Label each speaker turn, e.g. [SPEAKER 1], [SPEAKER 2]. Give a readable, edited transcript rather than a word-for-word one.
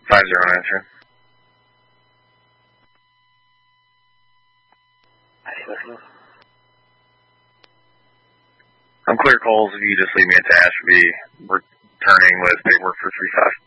[SPEAKER 1] 5093. I'm clear calls if you just leave me attached. Be returning with paperwork for 35.